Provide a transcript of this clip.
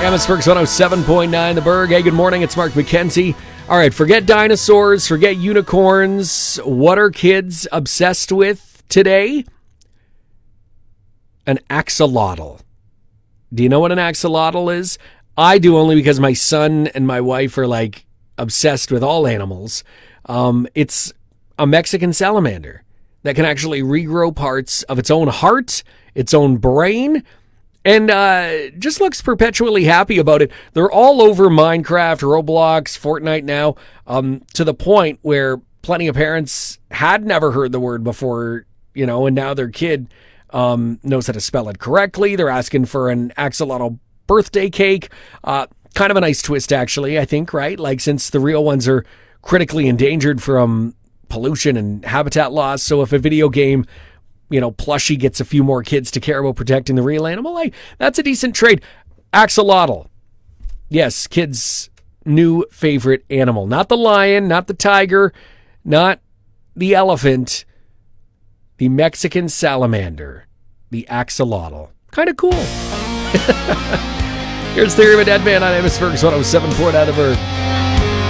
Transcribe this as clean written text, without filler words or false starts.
Amherstburg's 107.9 The Berg. Hey, good morning. It's Mark McKenzie. All right, forget dinosaurs, forget unicorns. What are kids obsessed with today? An axolotl. Do you know what an axolotl is? I do, only because my son and my wife are like obsessed with all animals. It's a Mexican salamander that can actually regrow parts of its own heart, its own brain, and just looks perpetually happy about it. They're all over Minecraft, Roblox, Fortnite now, to the point where plenty of parents had never heard the word before, and now their kid knows how to spell it correctly. They're asking for an axolotl birthday cake. Kind of a nice twist, actually, I think, right? Like, since the real ones are critically endangered from pollution and habitat loss, so if a video game plushie gets a few more kids to care about protecting the real animal, like, that's a decent trade. Axolotl. Yes, kids' new favorite animal. Not the lion, not the tiger, not the elephant. The Mexican salamander. The axolotl. Kind of cool. Here's Theory of a Dead Man on Amherstburg's 107.9 The Berg.